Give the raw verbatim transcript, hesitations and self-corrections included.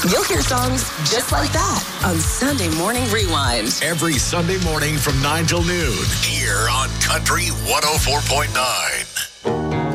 You'll hear songs just like that on Sunday Morning Rewind. Every Sunday morning from nine till noon here on Country one oh four point nine.